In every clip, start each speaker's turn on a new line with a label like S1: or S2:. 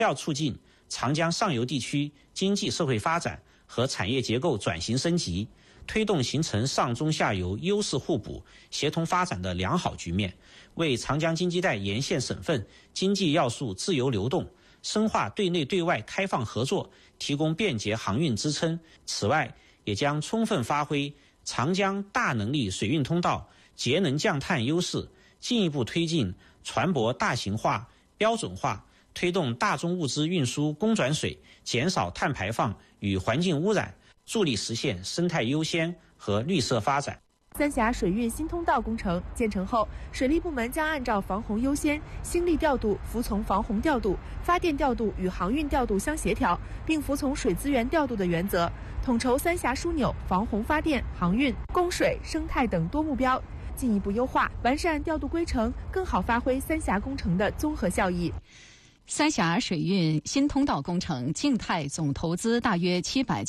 S1: 要促进长江上游地区经济社会发展和产业结构转型升级，推动形成上中下游优势互补、协同发展的良好局面，为长江经济带沿线省份经济要素自由流动、深化对内对外开放合作提供便捷航运支撑。此外，也将充分发挥长江大能力水运通道节能降碳优势，进一步推进船舶大型化、标准化，推动大宗物资运输公转水，减少碳排放与环境污染，助力实现生态优先和绿色发展。
S2: 三峡水运新通道工程建成后，水利部门将按照防洪优先、心力调度服从防洪调度、发电调度与航运调度相协调，并服从水资源调度的原则，统筹三峡枢纽、防洪、发电、航运、供水、生态等多目标，进一步优化完善调度规程，更好发挥三峡工程的综合效益。
S3: 三峡水运新通道工程静态总投资大约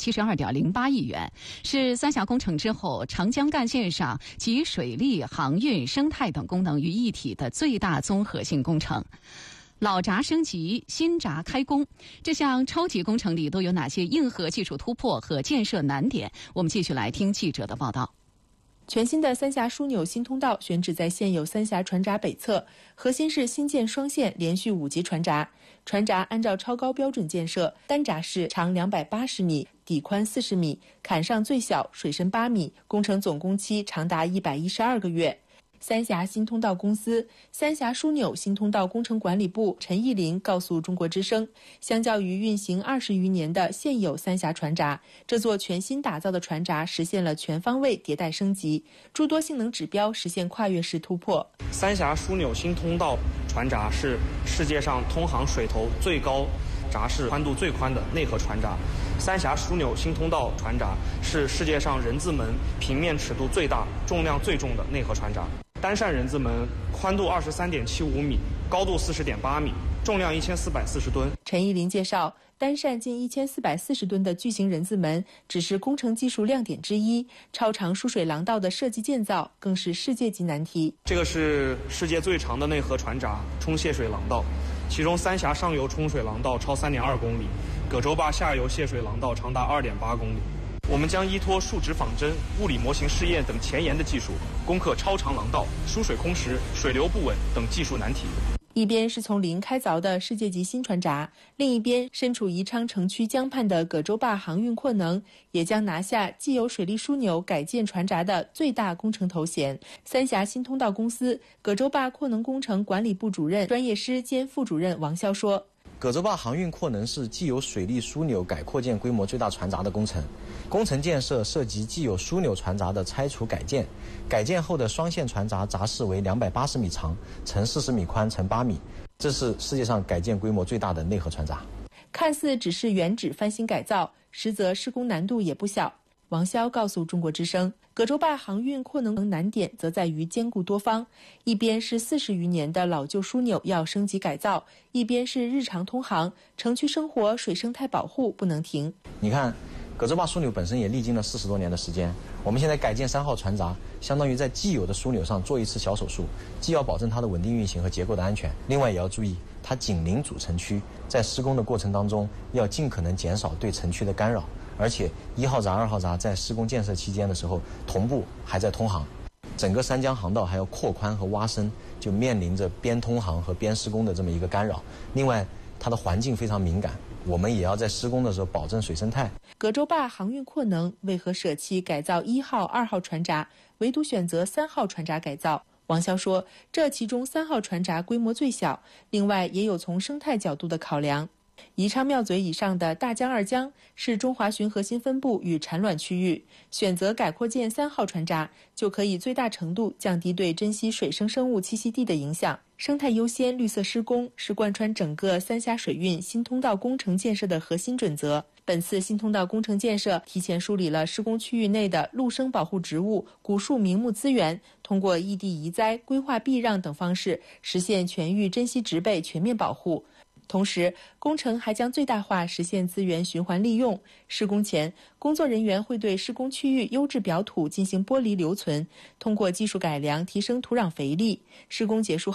S3: 772.08亿元，是三峡工程之后长江干线上集水利、航运、生态等功能于一体的最大综合性工程。老闸升级，新闸开工，这项超级工程里都有哪些硬核技术突破和建设难点？我们继续来听记者的报道。
S2: 全新的三峡枢纽新通道选址在现有三峡船闸北侧，核心是新建双线连续5级船闸。船闸按照超高标准建设，单闸式长280米，底宽40米，坎上最小，水深8米，工程总工期长达112个月。三峡新通道公司、三峡枢纽新通道工程管理部陈义林告诉中国之声，相较于运行20余年的现有三峡船闸，这座全新打造的船闸实现了全方位迭代升级，诸多性能指标实现跨越式突破。
S4: 三峡枢纽新通道船闸是世界上通航水头最高、闸室宽度最宽的内河船闸。三峡枢纽新通道船闸是世界上人字门平面尺度最大、重量最重的内河船闸。单扇人字门宽度23.75米，高度40.8米，重量1440吨。
S2: 陈义林介绍，单扇近1440吨的巨型人字门只是工程技术亮点之一，超长输水廊道的设计建造更是世界级难题。
S4: 这个是世界最长的内河船闸冲泄水廊道，其中三峡上游冲水廊道超3.2公里，葛洲坝下游泄水廊道长达2.8公里。我们将依托数值仿真、物理模型试验等前沿的技术，攻克超长廊道、输水空时、水流不稳等技术难题。
S2: 一边是从零开凿的世界级新船闸，另一边身处宜昌城区江畔的葛洲坝航运扩能也将拿下既有水利枢纽改建船闸的最大工程头衔。三峡新通道公司葛洲坝扩能工程管理部主任、专业师兼副主任王潇说，
S5: 葛洲坝航运扩能是既有水利枢纽改扩建规模最大船闸的工程，工程建设涉及既有枢纽船闸的拆除改建，改建后的双线船闸闸室为280米长，乘40米宽，乘8米，这是世界上改建规模最大的内河船闸。
S2: 看似只是原址翻新改造，实则施工难度也不小。王潇告诉中国之声，葛洲坝航运扩能难点则在于兼顾多方，一边是40余年的老旧枢纽要升级改造，一边是日常通航、城区生活、水生态保护不能停。
S5: 你看，葛洲坝枢纽本身也历经了40多年的时间，我们现在改建3号船闸，相当于在既有的枢纽上做一次小手术，既要保证它的稳定运行和结构的安全，另外也要注意它紧邻主城区，在施工的过程当中要尽可能减少对城区的干扰。而且1号闸、2号闸在施工建设期间的时候同步还在通航，整个三江航道还要扩宽和挖深，就面临着边通航和边施工的这么一个干扰。另外它的环境非常敏感，我们也要在施工的时候保证水生态。
S2: 葛洲坝航运扩能为何舍弃改造1号、2号船闸，唯独选择3号船闸改造？王潇说，这其中3号船闸规模最小，另外也有从生态角度的考量。宜昌庙嘴以上的大江二江是中华鲟核心分布与产卵区域，选择改扩建3号船闸，就可以最大程度降低对珍稀水生生物栖息地的影响。生态优先、绿色施工是贯穿整个三峡水运新通道工程建设的核心准则。本次新通道工程建设提前梳理了施工区域内的陆生保护植物、古树名木资源，通过异地移栽、规划避让等方式，实现全域珍稀植被全面保护。同时，工程还将最大化实现资源循环利用。施工前，工作人员会对施工区域优质表土进行剥离留存，通过技术改良提升土壤肥力。施工结束后，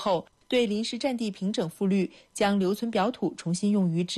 S2: 对临时占地平整复绿，将留存表土重新用于